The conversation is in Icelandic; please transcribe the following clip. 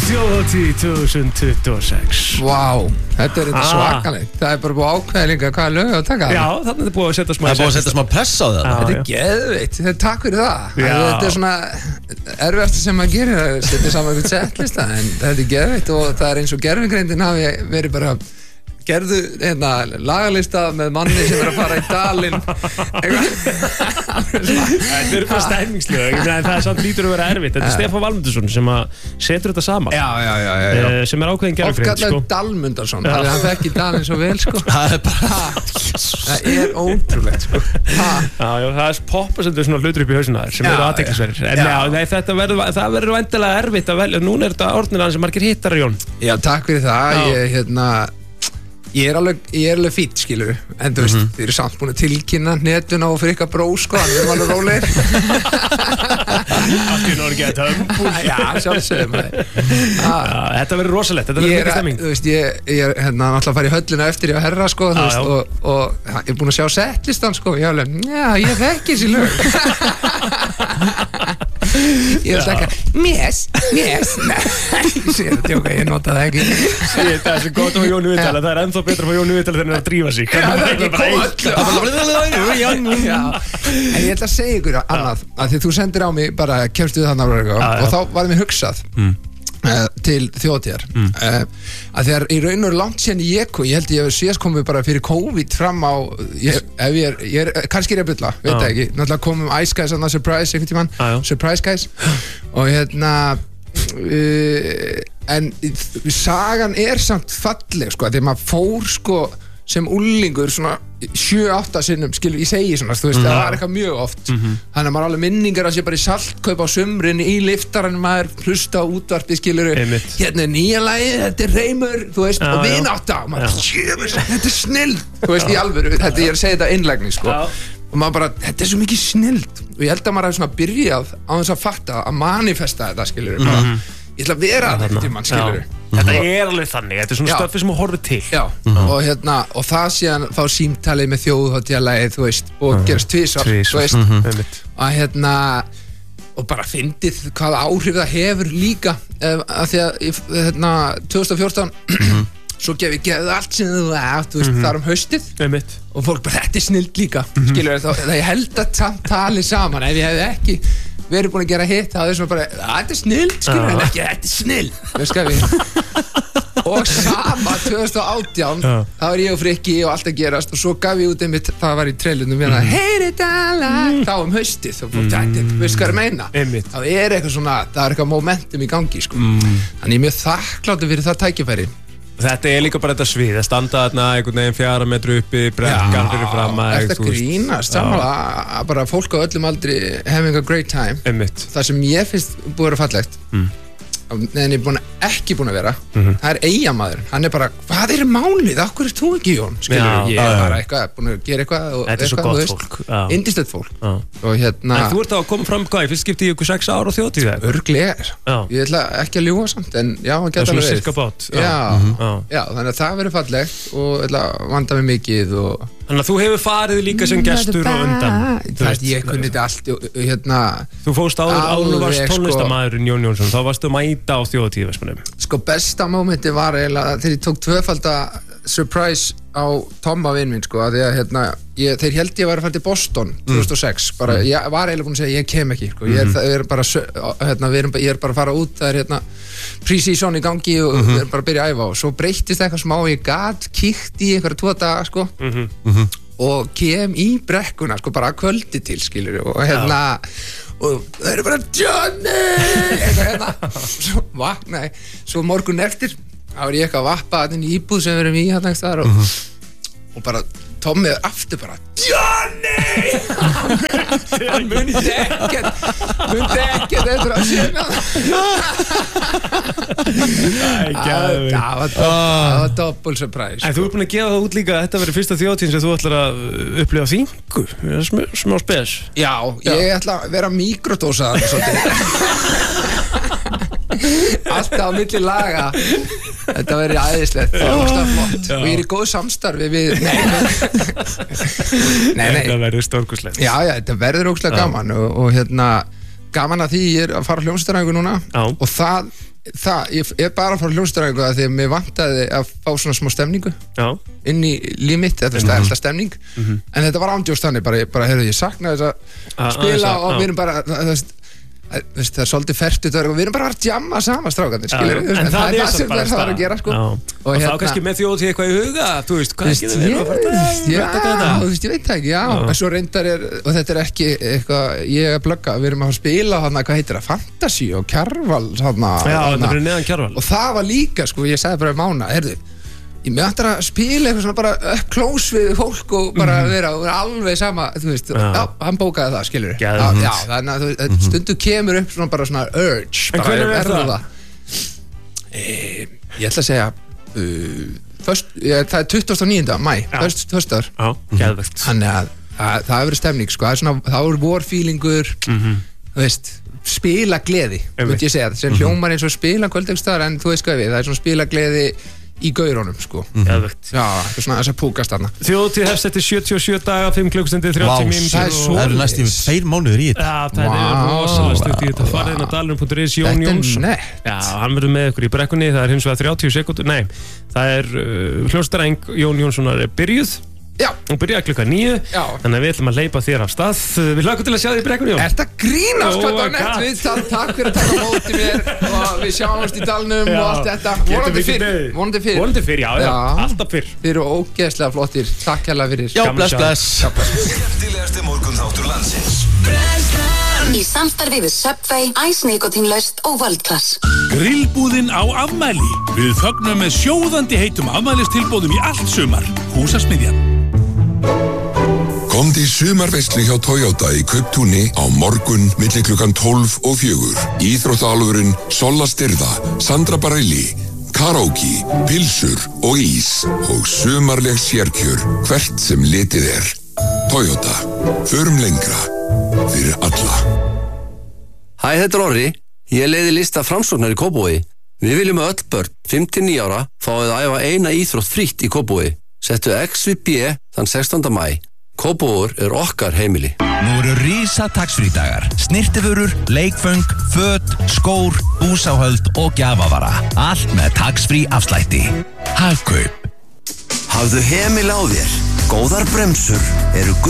Þjóðhátíð 2026. Vá, þetta er svakalegt. Það er bara búið ákveða líka hvaða lög að taka. Já, þannig er búið að setja smá Það er búið að setja smá press á það. Þetta er geðveikt, takk fyrir það. Já. Þetta er svona erfiðasta sem maður gerir að setja saman einhvern setlista, en þetta er geðveikt og það er eins og gervigreindin hafi verið bara gerðu lagalista með manni sem er að fara í dalinn. Þetta er bara stæmingslög, en það er samt lítur að vera erfitt. Þetta er Stefán Valmundsson sem að setur þetta saman. Já. Sem er ákveðin gervigreind, Oft kallaði Dalmundarsson, þannig að hann þekki dalinn svo vel, sko. Það er bara Það er ótrúlegt, sko. Já, það er poppar sem svona hlutur upp í hausina þér sem eru aðteklisverðir. En það verður væntanlega erfitt að velja. Núna er þetta orðnir sem margir hittar, Jón. Já, takk fyrir það. Ég er alveg fýtt, skilur, en þú veist, þið eru samt búin að tilkynna netuna og fyrir ykkar bró, sko, hann er alveg rólegir. Allt í norð geta hömbúl. Já, sjálfsögum. Þetta verður rosalegt, þetta verður mikið stemming. Þú veist, ég er náttúrulega að fara í höllina eftir ég að herra, sko, þú veist, og ég er búin að sjá setlistan, sko, ég þekki þessi lög. Ég er alltaf ekki, mes, nei, ég sé þetta tjóka, ég nota það ekki. Það er svo gott á Jóni Viðtala, það er ennþá betra á Jóni Viðtala þegar hann er að drífa sig. Já, það er ekki koma En ég ætla að segja ykkur annað, að því þú sendir á mig bara kemstu þannig og þá var mér hugsað til þjóðtíðar að þegar í raun og langt síðan ég held ég hef síðast komið bara fyrir COVID fram á kannski er ég að bylla, veit það ekki náttúrulega komum Ice Guys annað Surprise einhvern tímann Surprise Guys og en sagan er samt falleg sko, því maður fór sko sem úlingur svona 7-8 sinnum, skilur, ég segi svona, þú veist, það var eitthvað mjög oft þannig að maður alveg minningar að sé bara í saltkaup á sumrin í liftarann, maður hlusta á útvarpið, skilur, hérna er nýja lagið, þetta er reymur, þú veist, og vinátta og maður, þetta er snill þú veist, í alvöru, ég er að segja þetta innlægning, sko og maður bara, þetta er svo mikið snillt og ég held að maður hafi svona byrjað á þess að fatta að manifesta þetta, skilur bara, ég ætla að vera þetta til mann, skilur Þetta er alveg þannig, þetta er svona stöfið sem þú horfir til Já, og það síðan fá símtalið með þjóðhátíðalagið, þú veist og gerast tvisvar, þú veist og bara fyndið hvaða áhrif það hefur líka af því að 2014 svo gefið allt sem þú veist, það er haustið og fólk bara, þetta er snilt líka skilur það, ég held að tali saman ef ég hefði ekki verið búin að gera hitt, það er svona bara þetta er snill, skilur en ekki, þetta er snill veist hvað við og sama 2018 þá var ég og Frikki og allt að gerast og svo gaf ég út einmitt, það var í trailunum heyri þetta þá haustið og fólk, veist hvað ég meina þá er eitthvað svona, það er eitthvað momentum í gangi sko. Þannig ég er mjög þakkláttur fyrir það tækifæri Þetta er líka bara þetta svið, að standa þarna einhvern veginn 4 metru uppi, brekkan fyrir fram að Þetta grínast, samanlega bara fólk á öllum aldri having a great time Það sem ég finnst búið að vera fallegt en ég er ekki búin að vera það er Eyjamaður, hann er bara hvað er málið, okkur er þú ekki Jón skilur, ég er bara eitthvað, búin að gera eitthvað Þetta er svo gott fólk Yndislegt fólk og En þú ert þá að koma fram hvað, í fyrst skipti í ykkur 6 ára á þjóðtíð Örglegar, ég ætla ekki að ljúga samt en já, hann geta alveg cirka bát Já, þannig að það verður fallegt og ætla að vanda mig mikið og Þannig að þú hefur farið líka sem gestur og undan Ég kunni þetta allt Þú fóst áður varst tónlistarmaðurinn Jón Jónsson þá varstu að mæta á þjóðhátíð Sko besta mómenti var eiginlega þegar ég tók tvöfalda surprise á Tomma vinn minn sko því að þeir held ég var að fara til Boston 2006 bara ég var eiginlega búin að segja ég kem ekki sko ég er bara að fara út það er pre-season í gangi og við erum bara að byrja að æfa og svo breyttist eitthvað smá ég gat kíkt í einhverja 2 daga sko og kem í brekkuna sko bara að kvöldi til skilur og og það eru bara Johnny eitthvað svo vaknaði svo morgun eftir þá var ég eitthvað að vappa inn í íbúð sem við erum í hérna þar og bara Tommi aftur bara Johnny hann myndi ekkert eftir að sé það var double surprise En þú ert búin að gefa það út líka að þetta verið fyrsta þjóðtíðin sem þú ætlar að upplifa þingu smá spes Já, ég ætla að vera mikrodósa alltaf á milli laga þetta verður æðislegt og ég er í góð samstarfi við nei þetta verður stórkostlegt já, þetta verður ógeðslega gaman og gaman að því ég er að fara á hljómsveitaræfingu núna og það ég er bara að fara hljómsveitaræfingu að því að mér vantaði að fá svona smá stemningu inn í líf mitt, það er alltaf stemning en þetta var ándjóst þannig, bara heyrðu, ég sakna þess að spila og við erum bara það er svolítið fertut og við erum bara að jamma saman strákarnir, skilur en það er það sem það er að gera, sko og þá kannski með þjóðtíð eitthvað í huga, þú veist, hvað ekki ég veit það ekki, en svo reyndar og þetta er ekki eitthvað, ég er blögga, við erum að spila þarna, hvað heitir það, Fantasí og Kjarval þetta er neðan Kjarval og það var líka, sko, ég sagði bara Mána, heyrðu ég með ættir að spila eitthvað svona bara up close við fólk og bara vera alveg sama, þú veist, hann bókaði það, skilur þannig að stundu kemur upp svona bara svona urge en hvernig er það? Ég ætla að segja það er 29. mæ föstudagur þannig að það hefur verið stemning, sko, það er vorfílingur þú veist, spila gleði myndi ég segja, sem hljómar eins og spila kvöldegstaðar en þú veist hvað við, það er svona spila gleði í gaurunum, sko Geðvegt. það er svona þess að púkast þarna Þjóðtíð hefst eftir 77 daga 5 klukkustundir, 30 mínútur það eru næstum 2 mánuðir í þetta það er rosalega stutt í þetta farið inn á dalnum.is Jón Jónsson hann verður með ykkur í brekkunni, það er hins vegar 30 sekúndur, það er hljómsveitaræfing Jón Jónssonar er byrjuð hún byrjaði klukkan 9 þannig að við ætlum að hleypa þér af stað við hlökkum til að sjá þig í brekkunni Jón Ertu að grínast hvað það nett við takk fyrir að taka á móti mér og við sjáumst í dalnum og allt þetta vonandi fyrr, já, alltaf fyrr Þið eru ógeðslega flottir, takk hérlega fyrir Já, bless Skemmtilegasti morgunþáttur landsins Í samstarfi við Subway, Ice Nikotínlaust og World Class Grillbúðin á afmæli Við fögnum með sjóðandi heitum afmælistilboðum í allt sumar Húsasmiðjan Komdu í sumarveislu hjá Toyota í Kauptúni á morgun milli klukkan 12 og 4. Íþróttaálfurinn Solla Styrða, Sandra Bareilly, karaoke, pilsur og ís og sumarleg sérkjör hvert sem litið er. Toyota, förum lengra fyrir alla. Hæ, þetta er Orri. Ég leiði lista Framsóknar í Kópavogi. Við viljum að öll börn, 5-9 ára, fáið að æfa eina íþrótt frítt í Kópavogi. Settu X við B þann 16. maí. Kópavogur er okkar heimili. Nú eru risa taxfrí-dagar. Snirtiförur, leikföng, föt, skór, búsáhöld og gjafavara. Allt með taxfrí afslætti. Hagkaup. Hafðu hemil á þér. Góðar bremsur eru